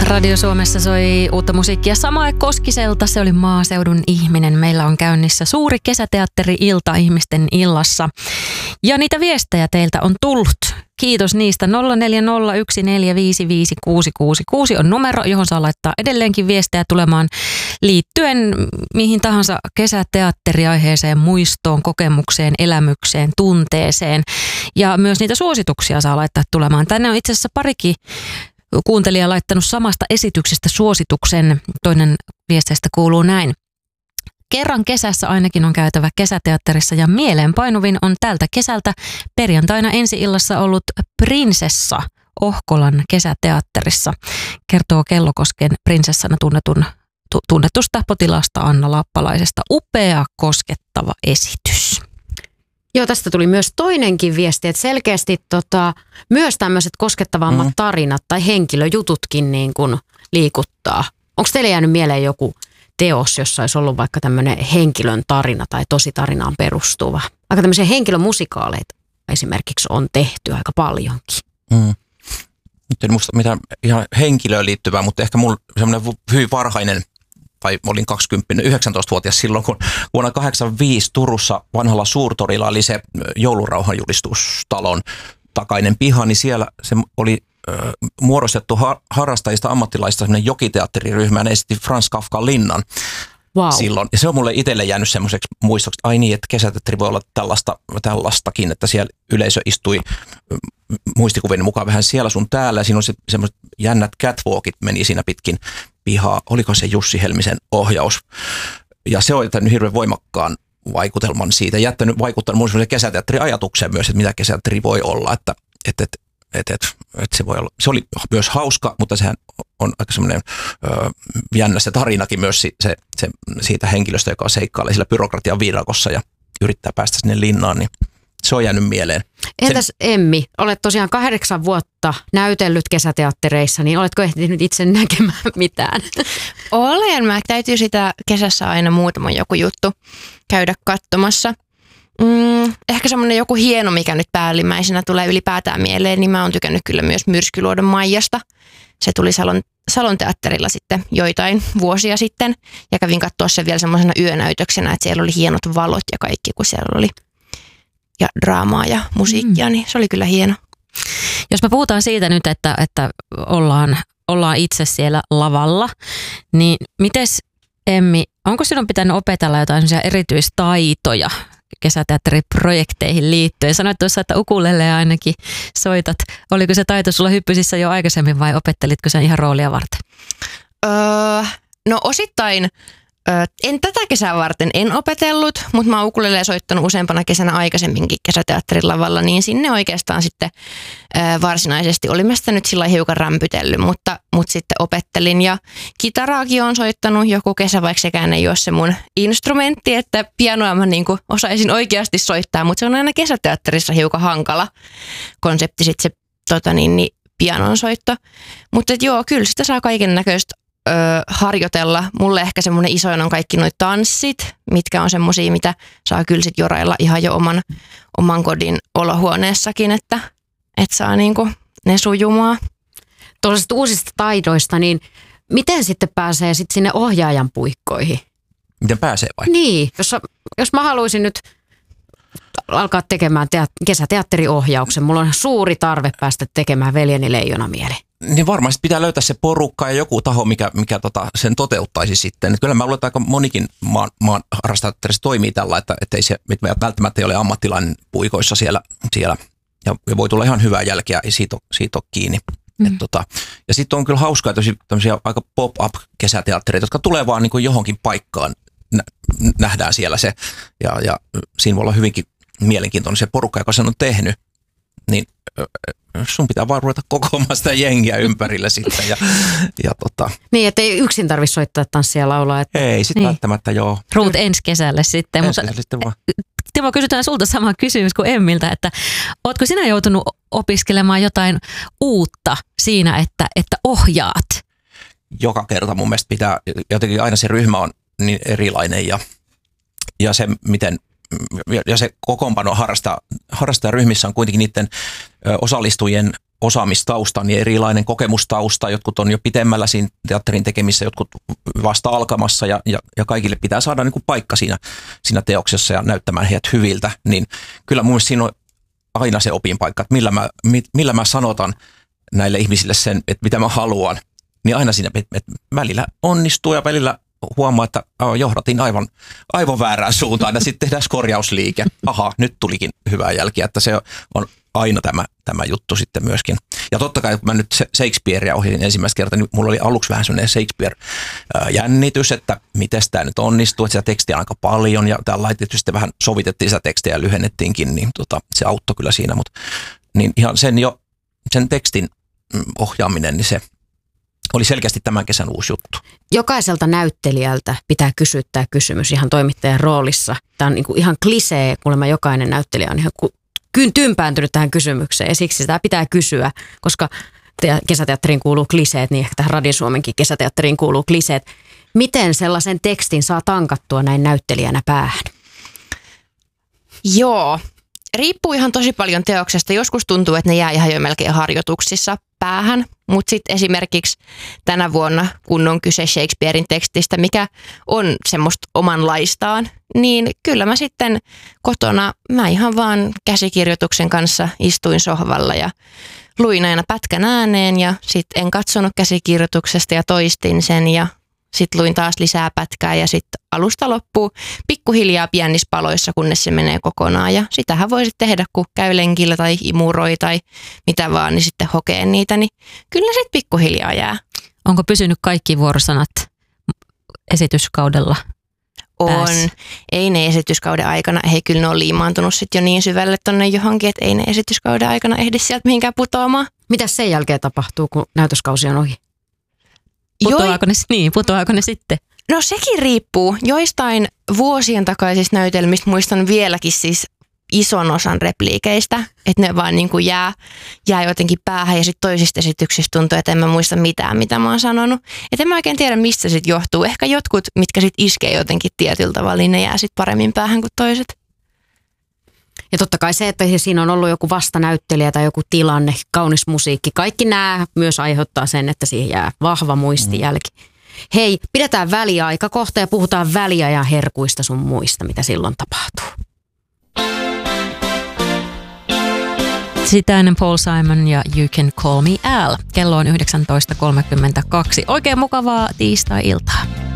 Radio Suomessa soi uutta musiikkia Samae Koskiselta. Se oli Maaseudun ihminen. Meillä on käynnissä suuri kesäteatteri-ilta ihmisten illassa. Ja niitä viestejä teiltä on tullut. Kiitos niistä. 0401455666 on numero, johon saa laittaa edelleenkin viestejä tulemaan liittyen mihin tahansa kesäteatteriaiheeseen, muistoon, kokemukseen, elämykseen, tunteeseen. Ja myös niitä suosituksia saa laittaa tulemaan. Tänne on itse asiassa parikin kuuntelija laittanut samasta esityksestä suosituksen. Toinen viesteistä kuuluu näin. Kerran kesässä ainakin on käytävä kesäteatterissa ja mieleenpainuvin on tältä kesältä perjantaina ensi-illassa ollut Prinsessa Ohkolan kesäteatterissa, kertoo Kellokosken prinsessana tunnetusta potilaasta Anna Lappalaisesta. Upea, koskettava esitys. Joo, tästä tuli myös toinenkin viesti, että selkeästi myös tämmöiset koskettavammat tarinat tai henkilöjututkin niin kuin liikuttaa. Onko teille jäänyt mieleen joku teos, jossa olisi ollut vaikka tämmöinen henkilön tarina tai tositarinaan perustuva? Vaikka tämmöisiä henkilömusikaaleita esimerkiksi on tehty aika paljonkin. Nyt en muista mitään ihan henkilöön liittyvää, mutta ehkä mulla semmoinen hyvin varhainen, tai olin 19-vuotias silloin, kun vuonna 1985 Turussa vanhalla Suurtorilla oli se joulurauhanjulistustalon takainen piha, niin siellä se oli muodostettu harrastajista ammattilaista semmoinen jokiteatteriryhmä, ja esitti Franz Kafkan Linnan silloin. Ja se on mulle itselle jäänyt semmoiseksi muistoksi, että ai niin, että kesäteatteri voi olla tällaistakin, että siellä yleisö istui muistikuvien mukaan vähän siellä sun täällä, ja siinä on semmoiset jännät catwalkit meni siinä pitkin pihaa. Oliko se Jussi Helmisen ohjaus? Ja se on jättänyt hirveän voimakkaan vaikutelman siitä, vaikuttanut mun semmoisen kesäteatteriajatukseen myös, että mitä kesäteatteri voi olla, että se voi olla. Se oli myös hauska, mutta sehän on aika semmoinen jännä se tarinakin myös se siitä henkilöstä, joka seikkailee sillä byrokratian viidakossa ja yrittää päästä sinne linnaan, niin se on jäänyt mieleen. Entäs Emmi, olet tosiaan 8 vuotta näytellyt kesäteattereissa, niin oletko ehtinyt itse näkemään mitään? Olen, mä täytyy sitä kesässä aina muutama joku juttu käydä katsomassa. Ehkä semmoinen joku hieno, mikä nyt päällimmäisenä tulee ylipäätään mieleen, niin mä oon tykännyt kyllä myös Myrskyluodon Maijasta. Se tuli Salon teatterilla sitten joitain vuosia sitten ja kävin katsoa sen vielä semmoisena yönäytöksenä, että siellä oli hienot valot ja kaikki, kun siellä oli ja draamaa ja musiikkia, niin se oli kyllä hieno. Jos me puhutaan siitä nyt, että ollaan itse siellä lavalla, niin mites Emmi, onko sinun pitänyt opetella jotain erityistaitoja kesäteatteriprojekteihin liittyen? Sanoit tuossa, että ukulele ainakin soitat. Oliko se taito sulla hyppysissä jo aikaisemmin vai opettelitko sen ihan roolia varten? No osittain. En tätä kesää varten en opetellut, mutta mä oon ukulelea soittanut useampana kesänä aikaisemminkin kesäteatterin lavalla, niin sinne oikeastaan sitten varsinaisesti oli mä sitä nyt sillä hiukan rämpytellyt, mutta sitten opettelin ja kitaraakin on soittanut joku kesä, vaikka sekään ei ole se mun instrumentti, että pianoa mä niinku osaisin oikeasti soittaa, mutta se on aina kesäteatterissa hiukan hankala konsepti sitten se pianon soitto, mutta joo, kyllä sitä saa kaiken näköistä harjoitella. Mulle ehkä semmoinen isoin on kaikki noi tanssit, mitkä on semmosia, mitä saa kyllä sit jorailla ihan jo oman kodin olohuoneessakin, että saa niinku ne sujumaan. Tuollaisista uusista taidoista, niin miten sitten pääsee sit sinne ohjaajan puikkoihin? Miten pääsee vai? Niin, jos mä haluaisin nyt alkaa tekemään kesäteatteriohjauksen, mulla on suuri tarve päästä tekemään Veljeni Leijonamieli. Niin varmasti pitää löytää se porukka ja joku taho, mikä sen toteuttaisi sitten. Kyllä mä luulen, että aika monikin maan harrastajateatterissa toimii tällä, että ei se välttämättä ei ole ammattilainen puikoissa siellä ja voi tulla ihan hyvää jälkeä ja siitä on kiinni. Ja sitten on kyllä hauskaa tämmöisiä aika pop-up kesäteattereita, jotka tulee vaan niin kuin johonkin paikkaan, nähdään siellä se ja siinä voi olla hyvinkin mielenkiintoinen se porukka, joka sen on tehnyt. Niin sun pitää vaan ruveta kokoamaan sitä jengiä ympärille sitten. Niin, että ei yksin tarvitse soittaa, tanssia ja laulaa. Että ei, sitten välttämättä joo. Ruut ensi kesälle sitten. Timo, kysytään sulta sama kysymys kuin Emmiltä, että ootko sinä joutunut opiskelemaan jotain uutta siinä, että ohjaat? Joka kerta mun mielestä pitää, jotenkin aina se ryhmä on niin erilainen ja se miten ja se kokoonpano harrastajaryhmissä on kuitenkin niiden osallistujien osaamistausta, ja erilainen kokemustausta. Jotkut on jo pitemmällä siinä teatterin tekemissä, jotkut vasta alkamassa ja kaikille pitää saada niin kuin paikka siinä teoksessa ja näyttämään heidät hyviltä. Niin kyllä mun mielestä siinä on aina se opinpaikka, että millä mä sanotan näille ihmisille sen, että mitä mä haluan. Niin aina siinä, että välillä onnistuu ja välillä huomaa, että johdatin aivan väärään suuntaan ja sitten tehdään korjausliike. Aha, nyt tulikin hyvää jälkiä, että se on aina tämä juttu sitten myöskin. Ja totta kai, kun mä nyt Shakespearea ohjasin ensimmäistä kertaa, niin mulla oli aluksi vähän sellainen Shakespeare-jännitys, että miten tämä nyt onnistuu, että sitä tekstiä on aika paljon ja tällä tietysti vähän sovitettiin sitä tekstiä ja lyhennettiinkin, niin se auttoi kyllä siinä, mutta niin ihan sen tekstin ohjaaminen, niin se oli selkeästi tämän kesän uusi juttu. Jokaiselta näyttelijältä pitää kysyä tämä kysymys ihan toimittajan roolissa. Tämä on niinku ihan klisee, kuulemma jokainen näyttelijä on ihan tympääntynyt tähän kysymykseen ja siksi sitä pitää kysyä, koska kesäteatteriin kuuluu kliseet, niin ehkä tähän Radio Suomenkin kesäteatteriin kuuluu kliseet. Miten sellaisen tekstin saa tankattua näin näyttelijänä päähän? Joo, riippuu ihan tosi paljon teoksesta. Joskus tuntuu, että ne jää ihan jo melkein harjoituksissa päähän, mutta sitten esimerkiksi tänä vuonna, kun on kyse Shakespearein tekstistä, mikä on semmoista omanlaistaan, niin kyllä mä sitten kotona, mä ihan vaan käsikirjoituksen kanssa istuin sohvalla ja luin aina pätkän ääneen ja sitten en katsonut käsikirjoituksesta ja toistin sen ja sitten luin taas lisää pätkää ja sitten alusta loppuu pikkuhiljaa pienissä paloissa, kunnes se menee kokonaan. Ja sitähän voi sitten tehdä, kun käy lenkillä tai imuroi tai mitä vaan, niin sitten hokee niitä. Niin kyllä sitten pikkuhiljaa jää. Onko pysynyt kaikki vuorosanat esityskaudella? On. Ei ne esityskauden aikana, kyllä ne on liimaantunut sitten jo niin syvälle tonne johonkin, että ei ne esityskauden aikana ehdi sieltä mihinkään putoamaan. Mitäs sen jälkeen tapahtuu, kun näytöskausi on ohi? Putoaako ne sitten? No sekin riippuu. Joistain vuosien takaisista näytelmistä muistan vieläkin siis ison osan repliikeistä, että ne vaan niin kuin jää jotenkin päähän ja sitten toisista esityksistä tuntuu, että en mä muista mitään, mitä mä oon sanonut. Että en mä oikein tiedä, mistä se sitten johtuu. Ehkä jotkut, mitkä sitten iskee jotenkin tietyllä tavalla, niin ne jää sitten paremmin päähän kuin toiset. Ja totta kai se, että siinä on ollut joku vastanäyttelijä tai joku tilanne, kaunis musiikki. Kaikki nämä myös aiheuttaa sen, että siihen jää vahva muistijälki. Hei, pidetään väliaika kohta ja puhutaan väliajan herkuista sun muista, mitä silloin tapahtuu. Sitä ennen Paul Simon ja You Can Call Me Al. Kello on 19.32. Oikein mukavaa tiistai-iltaa.